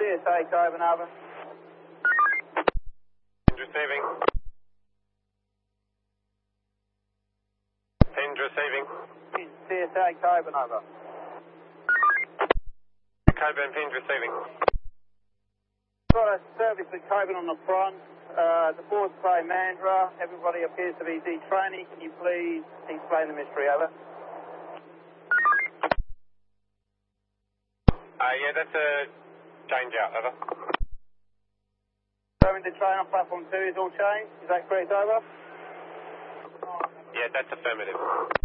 CSA Coburn, over. Receiving. Ping receiving. CSA Coburn, over. Coburn, ping receiving. Got a service at Coburn on the front. The board's play Mandra. Everybody appears to be detraining. Can you please explain the mystery, over? Yeah, that's a change out, over. Going to train on platform 2 is all changed. Is that correct, over? Yeah, that's affirmative.